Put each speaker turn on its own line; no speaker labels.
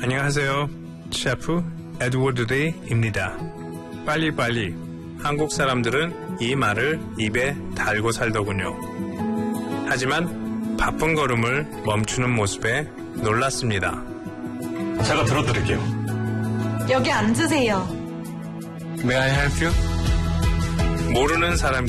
안녕하세요. 셰프 에드워드 데이입니다. 빨리빨리. 한국 사람들은 이 말을 입에 달고 살더군요. 하지만 바쁜 걸음을 멈추는 모습에 놀랐습니다.
제가 들어드릴게요.
여기 앉으세요.
May I help you? 모르는 사람끼리